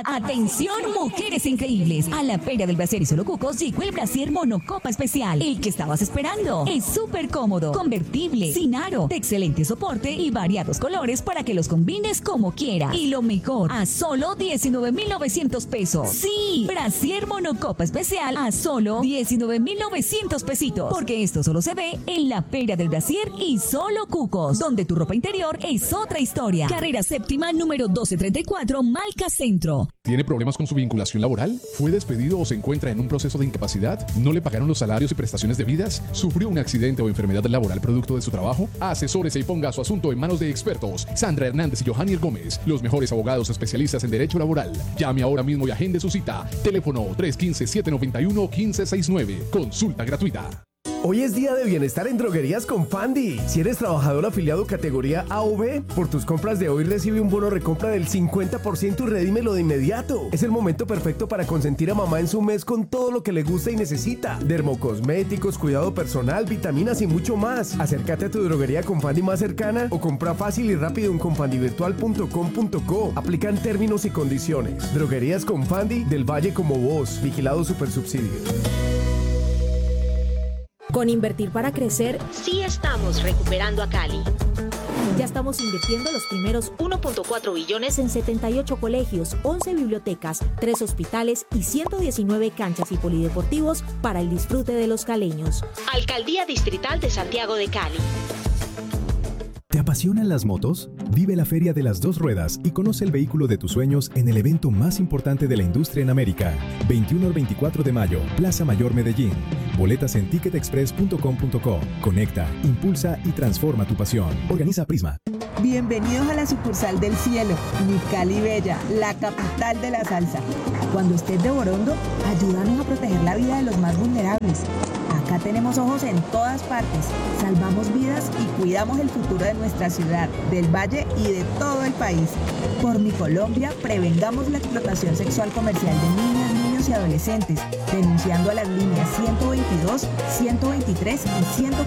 Atención, mujeres increíbles. A la Feria del Brasier y Solo Cucos llegó el Brasier Monocopa Especial. El que estabas esperando. Es súper cómodo, convertible, sin aro, de excelente soporte y variados colores para que los combines como quieras. Y lo mejor, a solo 19,900 pesos. Sí, Brasier Monocopa Especial a solo 19,900 pesitos. Porque esto solo se ve en la Feria del Brasier y Solo Cucos, donde tu ropa interior es otra historia. Carrera Séptima, número 1234, Malca Centro. ¿Tiene problemas con su vinculación laboral? ¿Fue despedido o se encuentra en un proceso de incapacidad? ¿No le pagaron los salarios y prestaciones debidas? ¿Sufrió un accidente o enfermedad laboral producto de su trabajo? Asesórese y ponga su asunto en manos de expertos. Sandra Hernández y Johannier Gómez, los mejores abogados especialistas en derecho laboral. Llame ahora mismo y agende su cita. Teléfono 315-791-1569. Consulta gratuita. Hoy es día de bienestar en Droguerías Confandi. Si eres trabajador afiliado categoría A o B, por tus compras de hoy recibe un bono recompra del 50% y redímelo de inmediato. Es el momento perfecto para consentir a mamá en su mes con todo lo que le gusta y necesita. Dermocosméticos, cuidado personal, vitaminas y mucho más. Acércate a tu droguería Confandi más cercana o compra fácil y rápido en confandivirtual.com.co. Aplican términos y condiciones. Droguerías Confandi del Valle como vos. Vigilado Supersubsidio. Con Invertir para Crecer, sí estamos recuperando a Cali. Ya estamos invirtiendo los primeros 1.4 billones en 78 colegios, 11 bibliotecas, 3 hospitales y 119 canchas y polideportivos para el disfrute de los caleños. Alcaldía Distrital de Santiago de Cali. ¿Te apasionan las motos? Vive la Feria de las Dos Ruedas y conoce el vehículo de tus sueños en el evento más importante de la industria en América. 21 al 24 de mayo, Plaza Mayor Medellín. Boletas en ticketexpress.com.co. Conecta, impulsa y transforma tu pasión. Organiza Prisma. Bienvenidos a la sucursal del cielo, mi Cali Bella, la capital de la salsa. Cuando estés de Borondo, ayúdanos a proteger la vida de los más vulnerables. Acá tenemos ojos en todas partes, salvamos vidas y cuidamos el futuro de nuestra ciudad, del valle y de todo el país. Por mi Colombia, prevengamos la explotación sexual comercial de niñas, niños y adolescentes, denunciando a las líneas 122, 123 y 140.